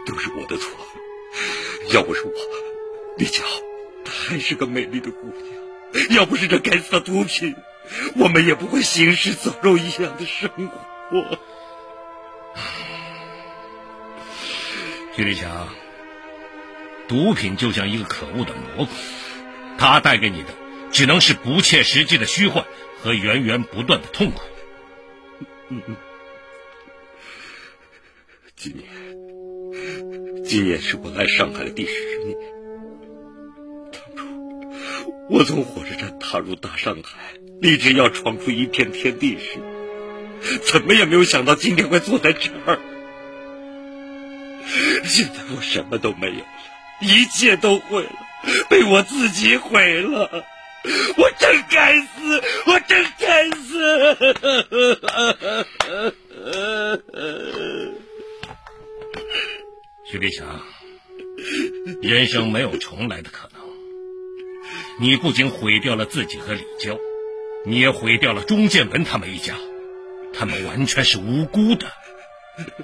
都是我的错。要不是我，丽娇她还是个美丽的姑娘；要不是这该死的毒品，我们也不会行尸走肉一样的生活。 徐立强，毒品就像一个可恶的魔鬼，它带给你的只能是不切实际的虚幻和源源不断的痛苦。 今年是我来上海的第10年。当初我从火车站踏入大上海，立志要闯出一片天地时，怎么也没有想到今天会坐在这儿。现在我什么都没有了，一切都毁了，被我自己毁了。我真该死，我真该死！ 徐立强，人生没有重来的可能。你不仅毁掉了自己和李娇，你也毁掉了钟建文他们一家，他们完全是无辜的。